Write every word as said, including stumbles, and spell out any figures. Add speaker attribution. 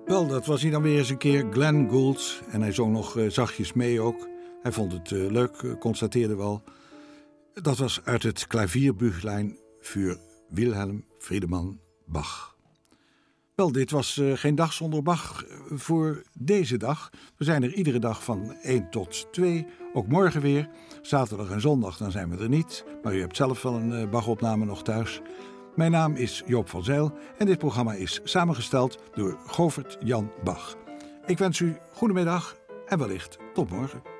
Speaker 1: Wel, dat was hij dan weer eens een keer, Glenn Gould. En hij zong nog uh, zachtjes mee ook. Hij vond het uh, leuk, uh, constateerde wel. Dat was uit het Klavierbüchlein voor Wilhelm Friedemann Bach. Wel, dit was uh, geen dag zonder Bach voor deze dag. We zijn er iedere dag van één tot twee. Ook morgen weer. Zaterdag en zondag, dan zijn we er niet. Maar u hebt zelf wel een uh, Bach-opname nog thuis. Mijn naam is Joop van Zijl en dit programma is samengesteld door Govert Jan Bach. Ik wens u goedemiddag en wellicht tot morgen.